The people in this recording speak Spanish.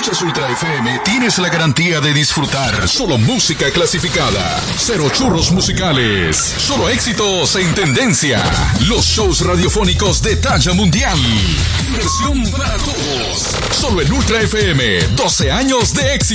escuchas Ultra FM, tienes la garantía de disfrutar solo música clasificada. Cero churros musicales. Solo éxitos en tendencia. Los shows radiofónicos de talla mundial. Diversión para todos. Solo en Ultra FM. 12 años de éxito.